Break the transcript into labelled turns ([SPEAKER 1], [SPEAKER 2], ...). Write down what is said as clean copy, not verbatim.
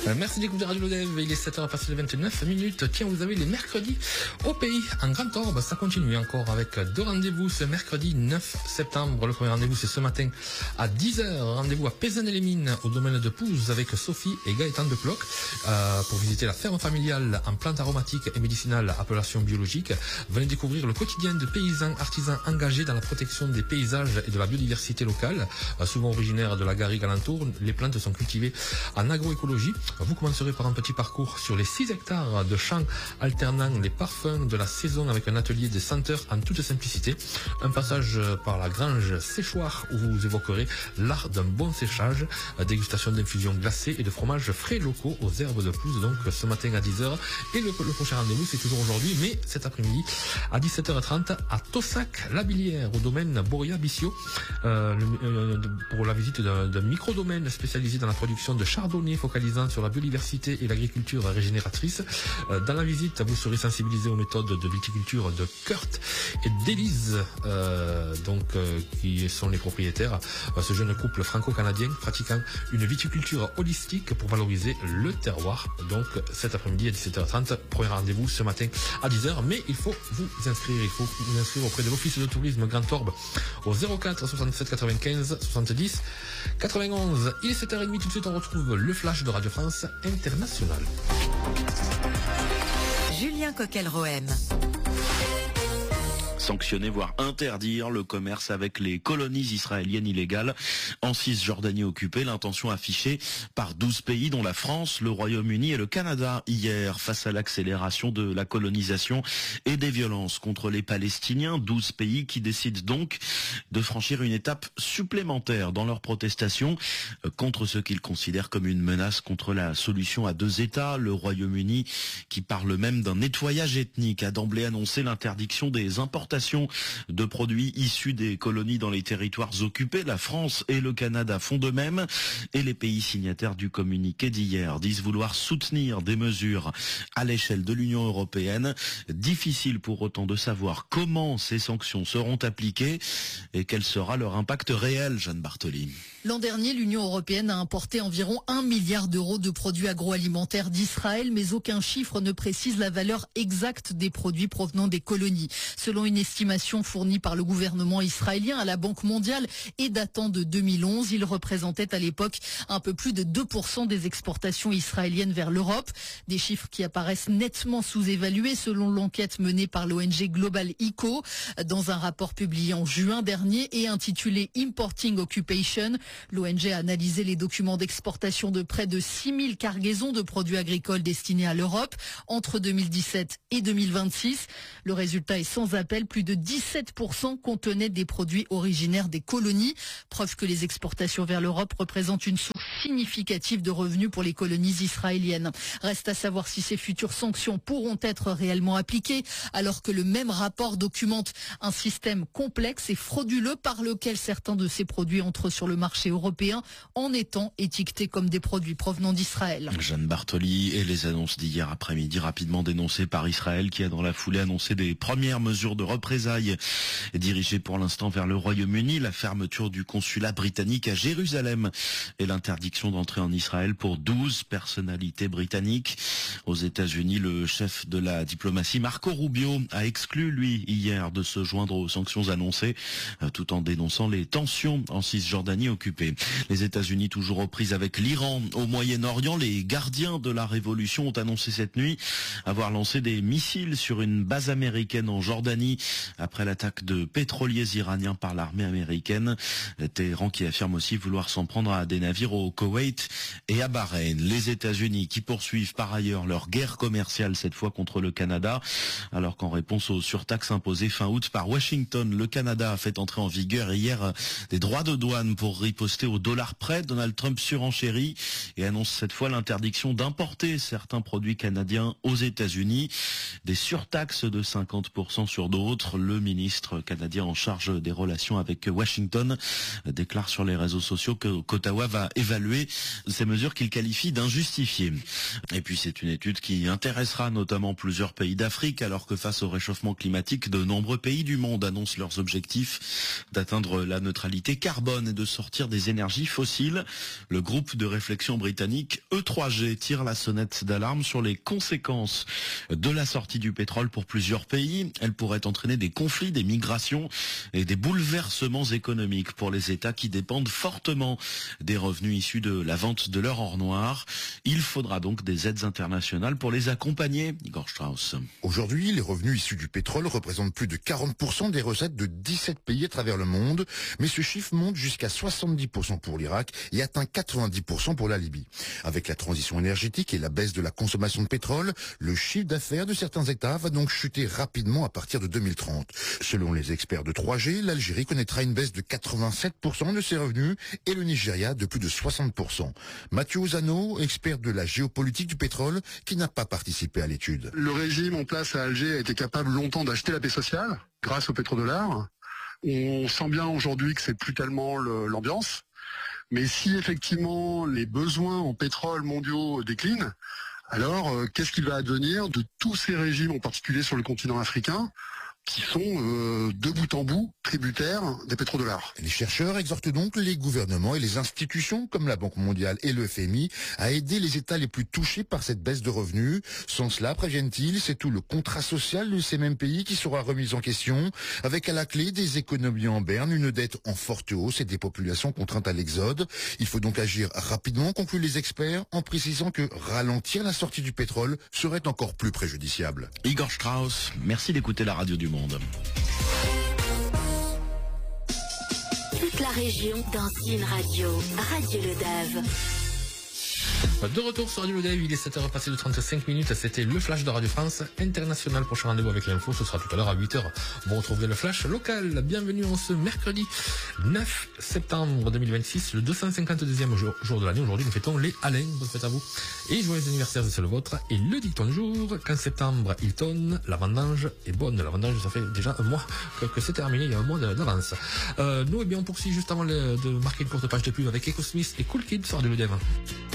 [SPEAKER 1] Merci d'écouter Radio Lodève, il est 7h passé les 29 minutes. Tiens, vous avez les mercredis au pays, en Grand Orbe. Ça continue encore avec deux rendez-vous ce mercredi 9 septembre. Le premier rendez-vous c'est ce matin à 10h. Rendez-vous à Pézanne-les-Mines au domaine de Pouze avec Sophie et Gaëtan de Ploc pour visiter la ferme familiale en plantes aromatiques et médicinales appellation biologique. Venez découvrir le quotidien de paysans artisans engagés dans la protection des paysages et de la biodiversité locale. Souvent originaires de la garrigue alentour, les plantes sont cultivées en agroécologie. Vous commencerez par un petit parcours sur les 6 hectares de champs alternant les parfums de la saison avec un atelier de senteurs en toute simplicité. Un passage par la grange séchoir où vous évoquerez l'art d'un bon séchage, dégustation d'infusions glacées et de fromages frais locaux aux herbes de Pouze, donc ce matin à 10h. Et le prochain rendez-vous c'est toujours aujourd'hui, mais cet après-midi à 17h30 à Tossac-la-Billière au domaine Boria-Bissio pour la visite d'un micro-domaine spécialisé dans la production de chardonnay focalisant sur la biodiversité et l'agriculture régénératrice. Dans la visite, vous serez sensibilisé aux méthodes de viticulture de Kurt et d'Élise, qui sont les propriétaires. Ce jeune couple franco-canadien pratiquant une viticulture holistique pour valoriser le terroir. Donc cet après-midi à 17h30, premier rendez-vous ce matin à 10h, mais il faut vous inscrire. Il faut vous inscrire auprès de l'Office de tourisme Grand Orbe au 04 67 95 70 91. Il est 7h30, tout de suite on retrouve le flash de Radio France Internationale.
[SPEAKER 2] Julien Coquel-Rohem.
[SPEAKER 3] Sanctionner, voire interdire le commerce avec les colonies israéliennes illégales en Cisjordanie occupée. L'intention affichée par 12 pays dont la France, le Royaume-Uni et le Canada hier face à l'accélération de la colonisation et des violences contre les Palestiniens. 12 pays qui décident donc de franchir une étape supplémentaire dans leur protestation contre ce qu'ils considèrent comme une menace contre la solution à 2 États. Le Royaume-Uni, qui parle même d'un nettoyage ethnique, a d'emblée annoncé l'interdiction des importations de produits issus des colonies dans les territoires occupés. La France et le Canada font de même et les pays signataires du communiqué d'hier disent vouloir soutenir des mesures à l'échelle de l'Union européenne. Difficile pour autant de savoir comment ces sanctions seront appliquées et quel sera leur impact réel, Jeanne Bartoli.
[SPEAKER 4] L'an dernier, l'Union européenne a importé environ 1 milliard d'euros de produits agroalimentaires d'Israël, mais aucun chiffre ne précise la valeur exacte des produits provenant des colonies. Selon une estimation fournie par le gouvernement israélien à la Banque mondiale et datant de 2011, il représentait à l'époque un peu plus de 2% des exportations israéliennes vers l'Europe. Des chiffres qui apparaissent nettement sous-évalués selon l'enquête menée par l'ONG Global Eco dans un rapport publié en juin dernier et intitulé Importing Occupation. L'ONG a analysé les documents d'exportation de près de 6000 cargaisons de produits agricoles destinés à l'Europe entre 2017 et 2026. Le résultat est sans appel, plus de 17% contenaient des produits originaires des colonies. Preuve que les exportations vers l'Europe représentent une source significative de revenus pour les colonies israéliennes. Reste à savoir si ces futures sanctions pourront être réellement appliquées, alors que le même rapport documente un système complexe et frauduleux par lequel certains de ces produits entrent sur le marché européen en étant étiquetés comme des produits provenant d'Israël.
[SPEAKER 3] Jeanne Bartoli et les annonces d'hier après-midi rapidement dénoncées par Israël qui a dans la foulée annoncé des premières mesures de représailles dirigées pour l'instant vers le Royaume-Uni, la fermeture du consulat britannique à Jérusalem et l'interdiction d'entrer en Israël pour 12 personnalités britanniques. Aux États-Unis, le chef de la diplomatie Marco Rubio a exclu, lui, hier de se joindre aux sanctions annoncées tout en dénonçant les tensions en Cisjordanie occupée. Les États-Unis toujours aux prises avec l'Iran. Au Moyen-Orient, les gardiens de la révolution ont annoncé cette nuit avoir lancé des missiles sur une base américaine en Jordanie après l'attaque de pétroliers iraniens par l'armée américaine. Téhéran qui affirme aussi vouloir s'en prendre à des navires au Koweït et à Bahreïn. Les États-Unis qui poursuivent par ailleurs leur guerre commerciale, cette fois contre le Canada, alors qu'en réponse aux surtaxes imposées fin août par Washington, le Canada a fait entrer en vigueur hier des droits de douane pour riposter au dollar près. Donald Trump surenchérit et annonce cette fois l'interdiction d'importer certains produits canadiens aux États-Unis. Des surtaxes de 50% sur d'autres. Le ministre canadien en charge des relations avec Washington déclare sur les réseaux sociaux qu'Ottawa va évaluer approuvé ces mesures qu'il qualifie d'injustifiées. Et puis c'est une étude qui intéressera notamment plusieurs pays d'Afrique, alors que face au réchauffement climatique, de nombreux pays du monde annoncent leurs objectifs d'atteindre la neutralité carbone et de sortir des énergies fossiles. Le groupe de réflexion britannique E3G tire la sonnette d'alarme sur les conséquences de la sortie du pétrole pour plusieurs pays. Elle pourrait entraîner des conflits, des migrations et des bouleversements économiques pour les États qui dépendent fortement des revenus issus de la vente de leur or noir. Il faudra donc des aides internationales pour les accompagner. Igor Strauss.
[SPEAKER 2] Aujourd'hui, les revenus issus du pétrole représentent plus de 40% des recettes de 17 pays à travers le monde, mais ce chiffre monte jusqu'à 70% pour l'Irak et atteint 90% pour la Libye. Avec la transition énergétique et la baisse de la consommation de pétrole, le chiffre d'affaires de certains États va donc chuter rapidement à partir de 2030. Selon les experts de 3G, l'Algérie connaîtra une baisse de 87% de ses revenus et le Nigeria de plus de 60%. Mathieu Ozano, expert de la géopolitique du pétrole, qui n'a pas participé à l'étude.
[SPEAKER 5] Le régime en place à Alger a été capable longtemps d'acheter la paix sociale grâce au pétrodollar. On sent bien aujourd'hui que c'est plus tellement l'ambiance. Mais si effectivement les besoins en pétrole mondiaux déclinent, alors qu'est-ce qu'il va advenir de tous ces régimes, en particulier sur le continent africain, qui sont de bout en bout tributaires des pétrodollars.
[SPEAKER 2] Les chercheurs exhortent donc les gouvernements et les institutions comme la Banque mondiale et le FMI à aider les États les plus touchés par cette baisse de revenus. Sans cela, préviennent-ils, c'est tout le contrat social de ces mêmes pays qui sera remis en question, avec à la clé des économies en berne, une dette en forte hausse et des populations contraintes à l'exode. Il faut donc agir rapidement, concluent les experts, en précisant que ralentir la sortie du pétrole serait encore plus préjudiciable.
[SPEAKER 3] Igor Strauss, merci d'écouter la radio du monde.
[SPEAKER 6] Toute la région dans une radio. Radio Le Dave.
[SPEAKER 1] De retour sur Radio Le Dave, il est 7h passé de 35 minutes. C'était le Flash de Radio France International. Prochain rendez-vous avec l'info, ce sera tout à l'heure à 8h. Vous retrouverez le Flash local. Bienvenue en ce mercredi 9 septembre 2026, le 252e jour de l'année. Aujourd'hui, nous fêtons les Alains. Bonne fête à vous. Et joyeux anniversaire, c'est le vôtre. Et le dicton du jour, qu'en septembre, il tonne, la vendange est bonne. La vendange, ça fait déjà un mois que c'est terminé, il y a un mois d'avance. Nous, eh bien, on poursuit juste avant de marquer une courte page de pub avec Echo Smith et Cool Kid sur Radio Le Dave.